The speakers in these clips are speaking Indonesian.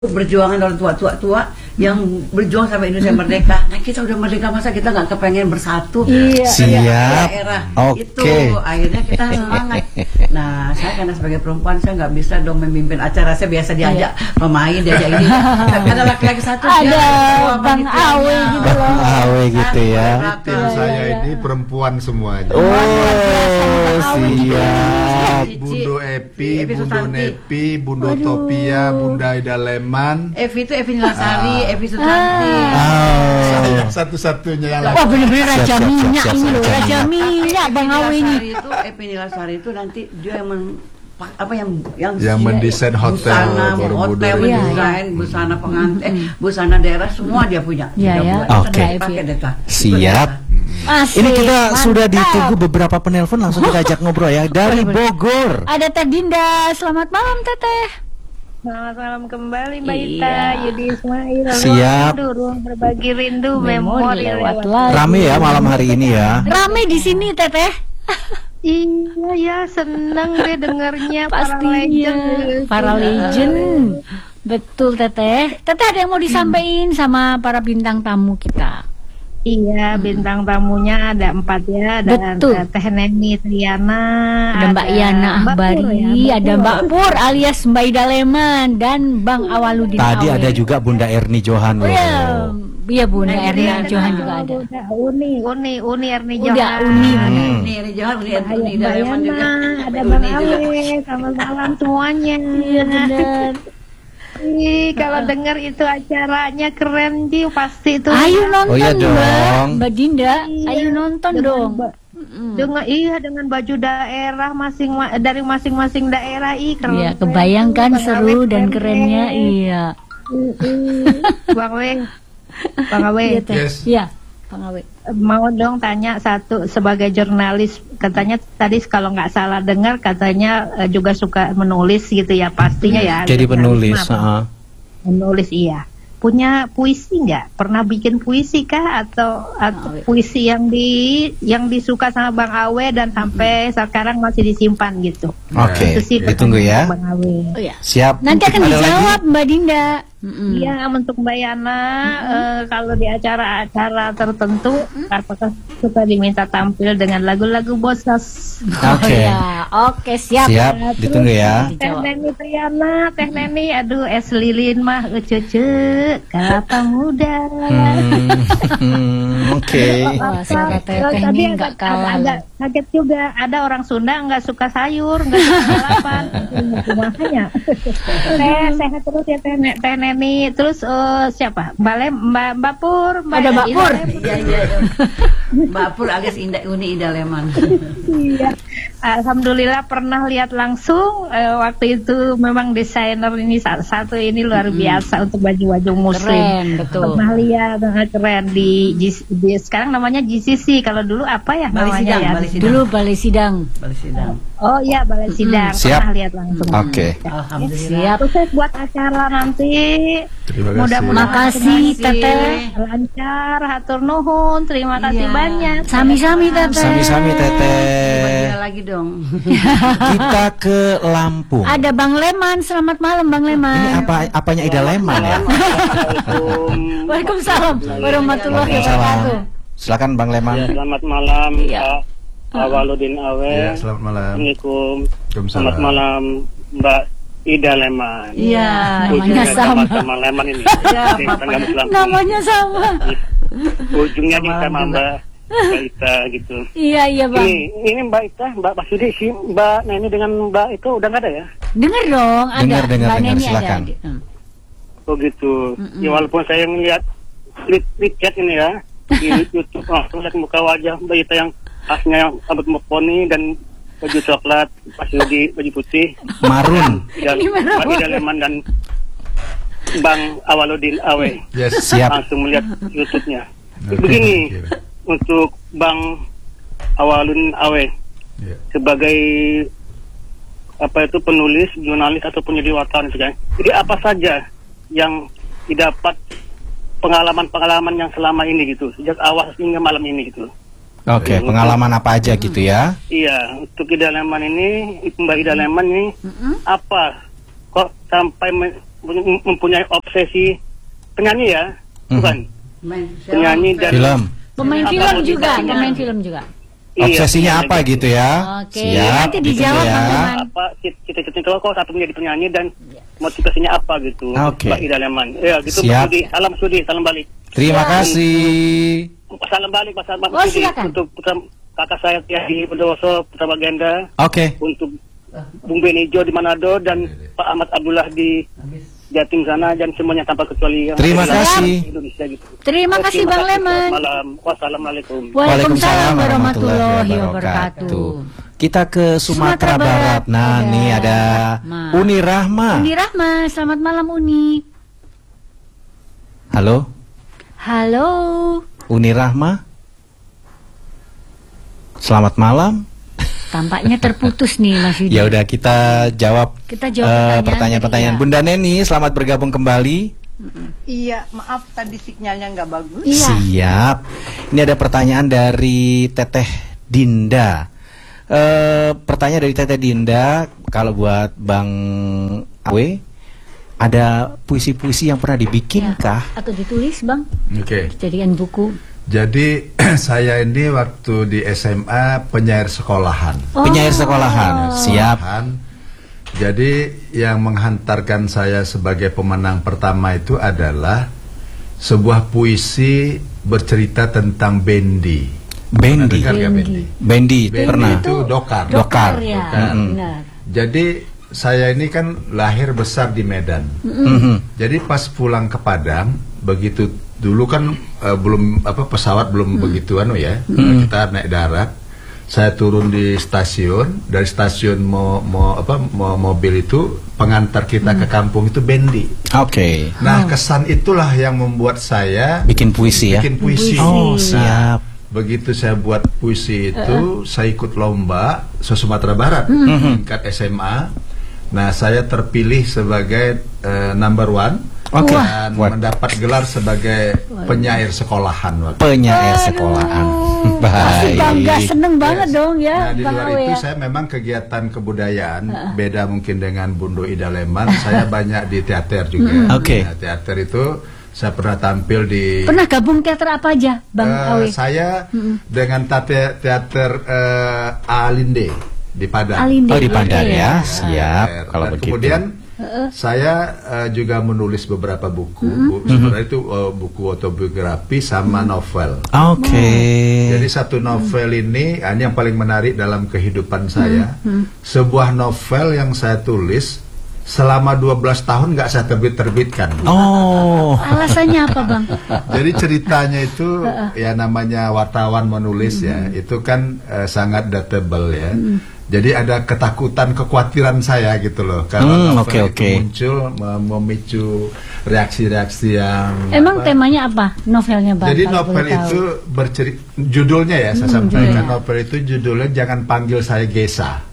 Perjuangan orang tua yang berjuang sampai Indonesia merdeka. Nah kita udah merdeka, masa kita nggak kepengen bersatu? Iya. Siap. Itu akhirnya kita semangat. Nah saya karena sebagai perempuan saya nggak bisa dong memimpin acara. Saya biasa diajak pemain, diajak ini. Tapi ada laki-laki satu ada Bang Awe gitu loh. Bang Awe gitu ya. Tim saya ini perempuan semuanya. Siap. Bundo Epi, Bundo Nepi, Bundo Topia, Bunda Ida Leman. Evi itu Evi Nilasari, Evi Susanti. Saya satu-satunya yang Wah bener-bener Raja Minyak ini loh, Raja Minyak Bang Awe ini. Itu Evi Nilasari itu nanti dia yang mendesain hotel, mendesain busana pengantin, busana daerah semua dia punya. Oke. Siap. Ini kita sudah ditunggu beberapa penelpon, langsung kita ajak ngobrol ya dari Bogor. Ada Teh Dinda, selamat malam Teteh. Selamat malam kembali Mbak Ita, Yudi Ismail. Siap. Ruang berbagi rindu, memori lewat lagu. Rame ya malam hari ini ya. Rame di sini Teteh. Iya ya, senang deh dengarnya pastinya. Para legend. Betul Teteh. Teteh ada yang mau disampaikan sama para bintang tamu kita? Iya, bintang tamunya ada 4 ya. Ada Teh Neni Triana, ada Mbak Yana Ahbari, ada Mbak Pur alias Mbak Ida Leman, dan Bang Awaludin. Tadi ada juga Bunda Erni Johan. Iya Bunda Erni Johan juga ada. Uni Erni Johan. Udah Uni Johan, Uni Ida Leman juga. Ada Bang Awe, selamat malam semuanya. Iya benar. Kalau dengar itu acaranya keren sih pasti itu. Ayo nonton Mbak Dinda, ayo nonton dong. Dengan baju daerah dari masing-masing daerah keren. Iya, kebayangkan seru dan kerennya. Iya. Bang Awe. Iya. Bang Awe. Mau dong tanya satu sebagai jurnalis, katanya tadi kalau nggak salah dengar katanya juga suka menulis gitu ya, pastinya ya. Jadi penulis. Menulis iya. Punya puisi nggak? Pernah bikin puisi kah atau puisi yang disuka sama Bang Awe dan sampai sekarang masih disimpan gitu? Oke. Ditunggu ya. Bang Awe. Siap. Nanti akan dijawab Mbak Dinda. Iya, untuk Mbak Yana, kalau di acara-acara tertentu, apakah suka diminta tampil dengan lagu-lagu Bosas? Oke, siap. Siap, ditunggu ya. Teh Neni Triana, Teh Neni, aduh es lilin mah cece, kelapa muda. Oke. Tadi agak kaget juga, ada orang Sunda nggak suka sayur, nggak suka lalapan, makanya. Sehat terus ya Teh Neni. Terus siapa? Mbak Pur, ada Mbak Pur. Iya. Mbak Pur alias Uni Ida Leman. Iya. Alhamdulillah pernah lihat langsung, waktu itu memang desainer ini satu ini luar biasa untuk baju-baju muslim. Keren, betul. Pernah lihat keren di sekarang namanya GCC, kalau dulu apa ya namanya ya? Dulu Balai Sidang. Oh iya, Balai Sidang. Pernah lihat langsung. Oke. Alhamdulillah. Sukses buat acara nanti. Terima kasih Teteh. Lancar, hatur nuhun, terima kasih banyak. Sami-sami Teteh. Sami-sami Teteh. Lagi dong. Kita ke Lampung. Ada Bang Leman, selamat malam Bang Leman. Ini apanya Ida Leman ya? Waalaikumsalam warahmatullahi wabarakatuh. Silakan Bang Leman. Ya, selamat malam Pak Awaludin Awe. Ya, selamat malam. Assalamualaikum. Selamat malam Mbak Ida Leman. Iya, namanya sama. Sama Leman ini. Namanya sama. Ujungnya di sama Mbak Ita gitu. Iya Bang. Ini Mbak Ita, Mbak Pasudi, si Mbak Neni dengan Mbak itu udah nggak ada ya? Dengar dong, ada. Dengar, silakan. Oh gitu. Ya walaupun saya ngeliat lihat chat ini ya di YouTube, langsung lihat muka wajah Mbak Ita yang khasnya yang rambut poni dan baju coklat, Pasudi baju putih, marun. Mbak Ida Leman dan Bang Awaludin Awe. Yes, siap. Langsung melihat YouTube-nya. Begini, untuk Bang Awaludin Awe sebagai penulis, jurnalis ataupun jadi wartawan saja. Jadi apa saja yang didapat pengalaman-pengalaman yang selama ini gitu, sejak awal hingga malam ini gitu. Oke, pengalaman apa aja gitu ya? Iya, untuk Ida Leman ini, Mbak Ida Leman ini apa kok sampai mempunyai obsesi penyanyi ya, bukan? Penyanyi dan film. Pemain film juga, pemain film juga. Obsesinya apa gitu ya? Oke, nanti dijawab ya. teman-teman. Apa cita-cita kalau satu menjadi penyanyi dan motivasinya apa gitu? Oke. Mbak Ida Leman. Ya gitu. Siap. Sudi, salam balik. Terima kasih. Salam balik Mas Ahmad Oh, Sudi silakan. untuk kakak saya Tiadi Bondowoso Putra Bagenda, Oke. untuk Bung Benijo di Manado dan Pak Ahmad Abdullah di Jatim sana dan semuanya tanpa kecuali yang Terima ada di kasih. Indonesia gitu. Terima kasih Bang Leman. Selamat malam. Wassalamualaikum. Waalaikumsalam warahmatullahi wabarakatuh. Kita ke Sumatera Barat. Nah, Ada nih ada Ma. Uni Rahma. Uni Rahma, selamat malam Uni. Halo, Halo. Uni Rahma. Selamat malam. Tampaknya terputus nih Mas Yudi. Ya udah kita jawab Kita jawab pertanyaan-pertanyaan. tadi, Bunda Neni, selamat bergabung kembali. Iya, maaf tadi sinyalnya nggak bagus. Iya. Siap. Ini ada pertanyaan dari Teteh Dinda. Pertanyaan dari Teteh Dinda, kalau buat Bang Awe, ada puisi-puisi yang pernah dibikin kah? Atau ditulis Bang? Oke. Jadikan buku. Jadi saya ini waktu di SMA penyair sekolahan. Penyair sekolahan. Siap. Jadi yang menghantarkan saya sebagai pemenang pertama itu adalah sebuah puisi bercerita tentang bendi. Bendi. Pernah dengar nggak bendi? Bendi, Bendi pernah. itu dokar. Dokar. Ya, Dokar. benar. Jadi saya ini kan lahir besar di Medan. Jadi pas pulang ke Padang, begitu dulu kan belum pesawat belum begitu ya. Kita naik darat. Saya turun di stasiun, dari stasiun mobil itu pengantar kita ke kampung itu bendi. Oke. Nah, kesan itulah yang membuat saya Bikin puisi ya. bikin puisi. Oh, siap. Begitu saya buat puisi itu, saya ikut lomba se-Sumatera Barat tingkat SMA. Nah, saya terpilih sebagai number one. Oke. Dan mendapat gelar sebagai penyair sekolahan waktu. Penyair sekolahan. Pasti bangga, Baik. seneng banget dong ya. Nah, di Bang luar Awe itu ya. saya memang kegiatan kebudayaan beda mungkin dengan Bundo Ida Leman. Saya banyak di teater juga. Oke. Nah, teater itu saya pernah tampil di. Pernah gabung teater apa aja Bang Awe? Saya dengan teater Alinde di Padang. Alinde. Oh, di Padang Oke. ya. Siap. Dan Kalau begitu. kemudian saya juga menulis beberapa buku. Sebenarnya itu buku autobiografi sama novel. Oke. Jadi satu novel ini yang paling menarik dalam kehidupan saya. Sebuah novel yang saya tulis selama 12 tahun nggak saya terbitkan. Oh. Alasannya apa Bang? Jadi ceritanya itu ya namanya wartawan menulis ya, itu kan sangat dateable ya. Jadi ada ketakutan, kekhawatiran saya gitu loh. Kalau novel itu muncul memicu reaksi-reaksi yang Emang temanya apa novelnya Bang? Jadi kalau novel boleh tahu? itu judulnya ya saya sampaikan. Novel itu judulnya Jangan Panggil Saya Gesa.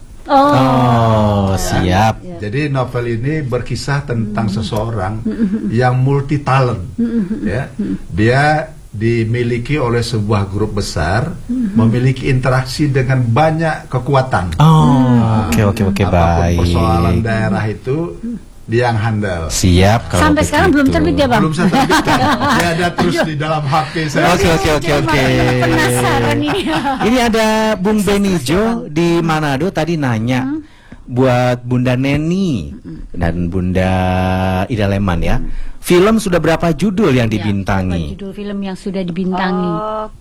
Oh, siap. Jadi novel ini berkisah tentang seseorang yang multi talent, ya. Dia dimiliki oleh sebuah grup besar, memiliki interaksi dengan banyak kekuatan. Oh, oke, Apapun baik. persoalan daerah itu dia yang handal. Siap. Kalau Sampai sekarang belum terbit ya Bang? Belum saya terbitkan. Dia ada terus di dalam HP saya. Oke. Penasaran ini. Ini ada Bung Benijo di Manado tadi nanya buat Bunda Neni dan Bunda Ida Leman ya. Film sudah berapa judul yang dibintangi? Judul film yang sudah dibintangi.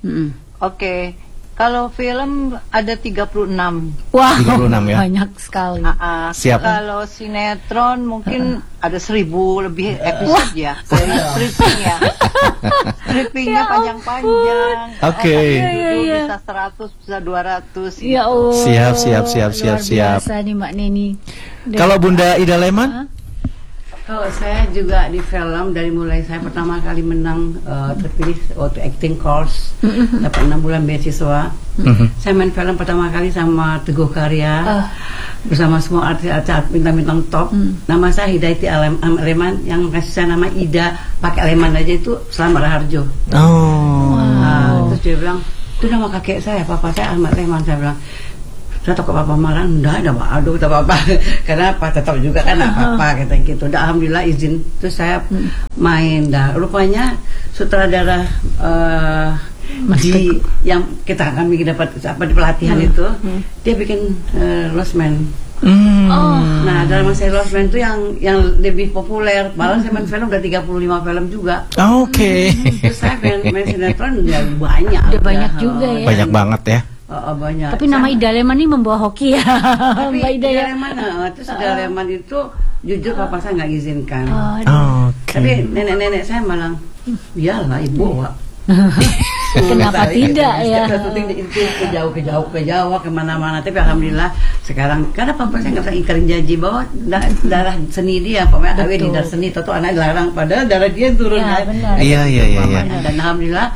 Oke. Kalau film ada 36. Wah, 36 ya? banyak sekali. Siap. Kalau sinetron mungkin ada 1000 lebih episode ya. Dari stripping ya. Strippingnya panjang-panjang. Oke. Judul bisa 100, bisa 200. Ya Allah. Siap. Luar biasa nih Mbak Neni. Kalau Bunda Ida Leman? Kalau saya juga di film dari mulai saya pertama kali menang terpilih waktu acting course dapat 6 bulan beasiswa. Saya main film pertama kali sama Teguh Karya bersama semua artis-artis bintang-bintang top. Nama saya Hidayati Leman, yang kasih saya nama Ida pakai Leman aja itu Selamat Raharjo. Oh. Terus dia bilang itu nama kakek saya, papa saya Ahmad Leman. Saya bilang Saya takut papa marah, enggak ada Pak, aduh kata papa. Karena apa, tetap juga kan apa kata gitu. Udah alhamdulillah izin, terus saya main. Dah rupanya sutradara di yang kami dapat apa di pelatihan itu, dia bikin Lost Man. Nah dalam masa Lost Man itu yang lebih populer. Malah saya main film udah 35 film juga. Oke. Terus saya main sinetron ya banyak. Udah banyak juga ya. Banyak banget ya. Banyak. Tapi nama Ida Leman ini membawa hoki ya. Tapi Mbak Ida ya. terus Ida Leman itu jujur papa saya nggak izinkan. Oke. Tapi nenek-nenek saya malah, iyalah ibu Pak. Kenapa tidak ya? Kita syuting ke Jawa kemana-mana. Tapi alhamdulillah sekarang karena papa saya nggak bisa ingkarin janji bahwa darah seni dia, pokoknya awe di darah seni, toto anak dilarang padahal darah dia turun Ya, kan. benar. Iya. Dan alhamdulillah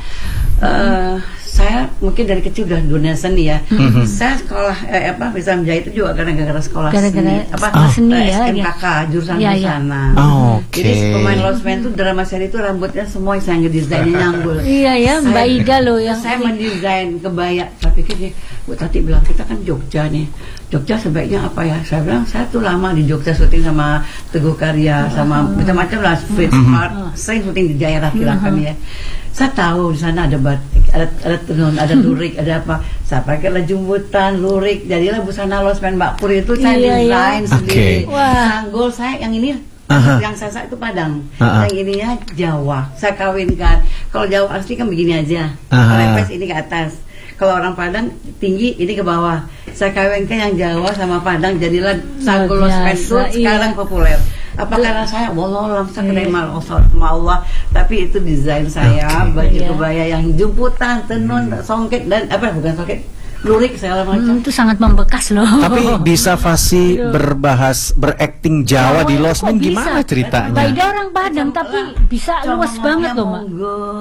saya mungkin dari kecil udah dunia seni ya. Saya sekolah bisa menjahit itu juga gara-gara sekolah seni. seni ya. SMKK jurusan busana. Oke. Jadi pemain Lost Man itu drama seri itu rambutnya semua saya ngedesainnya nyanggul. Iya ya, Mbak Ida loh yang Saya mendesain kebaya. Saya pikir nih, Bu Tati bilang kita kan Jogja nih. Jogja sebaiknya apa ya? Saya bilang saya tuh lama di Jogja syuting sama Teguh Karya sama macam-macam lah, street art. Saya syuting di daerah Kirakan ya. Saya tahu di sana ada batik, ada tenun, ada lurik, ada apa. Saya pakailah jembutan, lurik, jadilah busana Lost Man Mbak Pur itu saya desain sendiri. Sanggul saya yang ini yang saya itu Padang, yang ininya Jawa. Saya kawinkan. Kalau Jawa asli kan begini aja, lepes ini ke atas. Kalau orang Padang tinggi ini ke bawah. Saya kawinkan yang Jawa sama Padang, jadilah sanggul Lost Man itu sekarang populer. Apa karena saya wallahualam saya kenal sama Allah, tapi itu desain saya, baju kebaya yang jemputan, tenun, songket dan bukan songket, lurik segala macam. itu sangat membekas loh. Tapi bisa fasih berakting Jawa di Lost Man gimana ceritanya? Mbak Ida orang Padang tapi bisa luas banget loh, Mbak.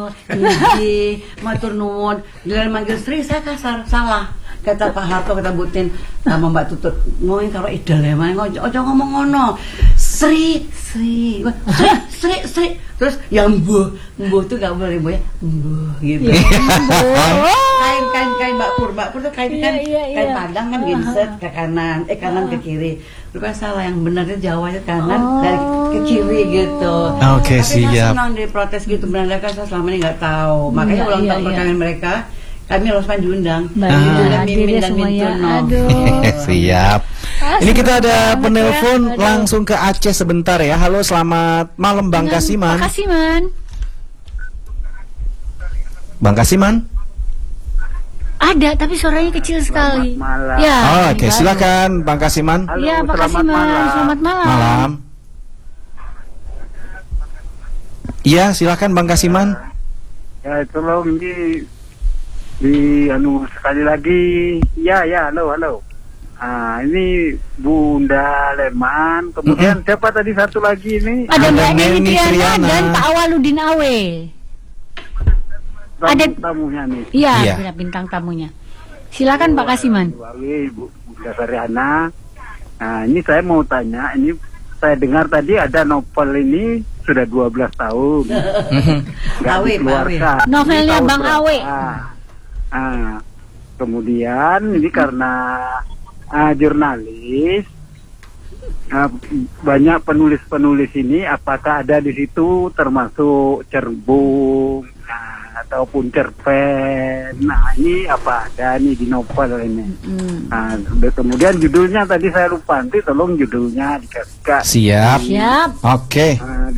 Matur nuwun, dalam manggil Sri saya kasar, salah. Kata Pak Harto, kata Butin sama Mbak Tutut, ngomongin karo Ida Leman, ojo ngomong ngono. Sri. Terus yang mbuh tuh gak boleh mbuh ya, mbuh gitu. Kain Mbak Pur tuh kain Padang kan genset ke kanan, kanan ke kiri. Rupanya salah, yang benar itu Jawa itu kanan dari ke kiri gitu. Oke, tapi saya siap. senang diprotes gitu, menandakan saya selama ini nggak tahu. Makanya ulang tahun perkawinan mereka, kami Lost Man diundang. Mimin dan Mintuno. Siap. Ini kita ada penelpon langsung ke Aceh sebentar ya. Halo, selamat malam Bang Kasiman. Pak Kasiman. Bang Kasiman? Ada, tapi suaranya kecil sekali. Malam. Ya. Oke, silakan Bang Kasiman. Iya, Pak Kasiman. Selamat malam. Malam. Iya, silakan Bang Kasiman. Ya, tolong di sekali lagi. Ya, halo. Ini Bunda Leman, kemudian siapa tadi satu lagi ini? Ada Mbak Neni Neni Triana Triana dan Pak Awaludin Awe. Ada tamunya nih. Iya, bintang tamunya. Silakan Pak Kasiman. Bunda Sariana. Nah, ini saya mau tanya, ini saya dengar tadi ada novel ini sudah 12 tahun. Nggak dikeluarkan. Novelnya Ini tahun Bang berapa? Awe. Kemudian ini karena jurnalis, banyak penulis-penulis ini, apakah ada di situ termasuk Cerbung ataupun cerpen? Nah, ini apa ada nih di novel ini? Nah, kemudian judulnya tadi saya lupa, nanti tolong judulnya dikasih. Siap. Oke.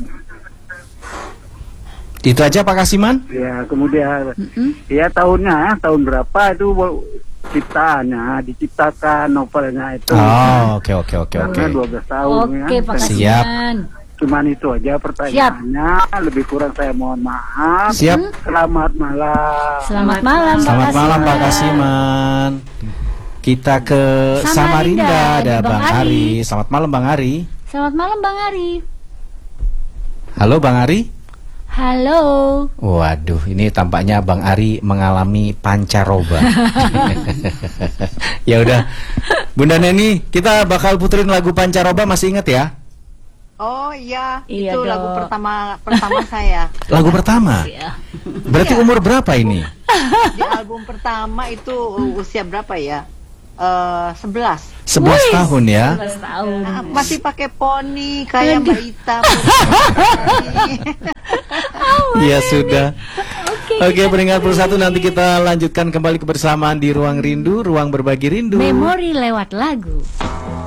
Itu aja Pak Kasiman? Ya, kemudian ya tahun berapa itu diciptakan novelnya itu. Oke. Karena 12 tahun. Oke, Pak Kasiman. Cuman itu aja pertanyaannya. Lebih kurang saya mohon maaf. Siap. Selamat malam. Selamat malam, Pak Selamat Kasiman. malam Pak Kasiman. Kita ke Samarinda, ada Bang Ari. Selamat malam Bang Ari. Selamat malam Bang Ari. Halo Bang Ari. Halo. Waduh, ini tampaknya Bang Ari mengalami pancaroba. Ya udah, Bunda Neni, kita bakal puterin lagu pancaroba, masih inget ya? Oh iya, Iya itu dong. lagu pertama saya. Lagu pertama. Berarti umur berapa ini? Di album pertama itu usia berapa ya? 11. 11 tahun ya. 11 tahun. Nah, masih pakai poni kayak Mbak Ita. Ya sudah. Oke, peringkat 1 nanti kita lanjutkan kembali kebersamaan di Ruang Rindu, ruang berbagi rindu. Memori lewat lagu.